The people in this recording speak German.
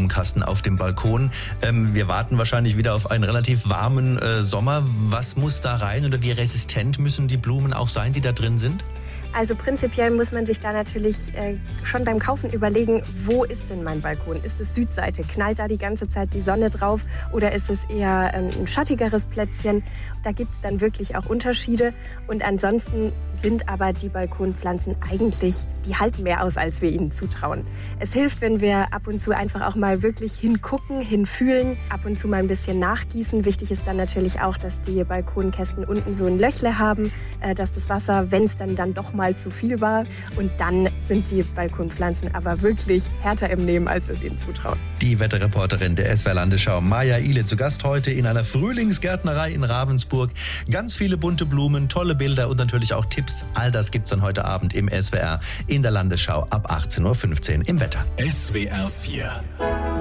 Blumenkasten auf dem Balkon. Wir warten wahrscheinlich wieder auf einen relativ warmen Sommer. Was muss da rein oder wie resistent müssen die Blumen auch sein, die da drin sind? Also prinzipiell muss man sich da natürlich schon beim Kaufen überlegen, wo ist denn mein Balkon? Ist es Südseite? Knallt da die ganze Zeit die Sonne drauf? Oder ist es eher ein schattigeres Plätzchen? Da gibt es dann wirklich auch Unterschiede. Und ansonsten sind aber die Balkonpflanzen eigentlich, die halten mehr aus, als wir ihnen zutrauen. Es hilft, wenn wir ab und zu einfach auch mal wirklich hingucken, hinfühlen, ab und zu mal ein bisschen nachgießen. Wichtig ist dann natürlich auch, dass die Balkonkästen unten so ein Löchle haben, dass das Wasser, wenn es dann doch mal zu viel war. Und dann sind die Balkonpflanzen aber wirklich härter im Nehmen, als wir es ihnen zutrauen. Die Wetterreporterin der SWR Landesschau, Maja Ihle, zu Gast heute in einer Frühlingsgärtnerei in Ravensburg. Ganz viele bunte Blumen, tolle Bilder und natürlich auch Tipps. All das gibt's dann heute Abend im SWR in der Landesschau ab 18.15 Uhr im Wetter. SWR 4